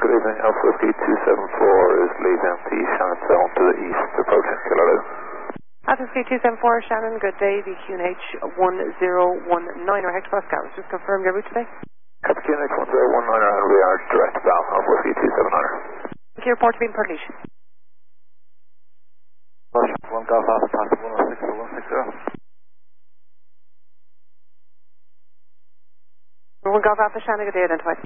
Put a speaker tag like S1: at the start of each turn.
S1: Good evening. Alpha Whiskey 274 is leaving the Shannon zone to the east, approaching Kilo.
S2: Alpha Whiskey 274, Shannon, good day. The QNH 1019 or Hector Pascal. Just confirm your route today.
S1: Copy QNH 1019 and we are direct bound. Alpha Whiskey 279.
S2: Thank you. Report to be in Port-Leash.
S3: One Golf Alpha Papa 106 or 160.
S2: One Golf Alpha, Shannon, good day, identified.